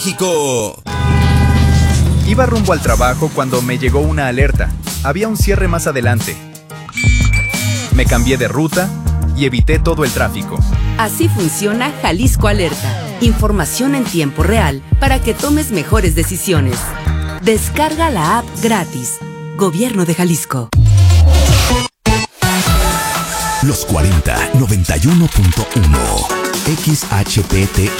México. Iba rumbo al trabajo cuando me llegó una alerta. Había un cierre más adelante. Me cambié de ruta y evité todo el tráfico. Así funciona Jalisco Alerta. Información en tiempo real para que tomes mejores decisiones. Descarga la app gratis. Gobierno de Jalisco. Los 40 91.1 XHPTO